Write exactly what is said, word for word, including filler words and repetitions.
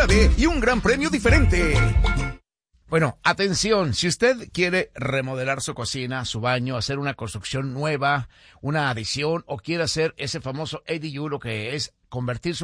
suave y un gran premio diferente. Bueno, atención, si usted quiere remodelar su cocina, su baño, hacer una construcción nueva, una adición o quiere hacer ese famoso A D U, lo que es convertir su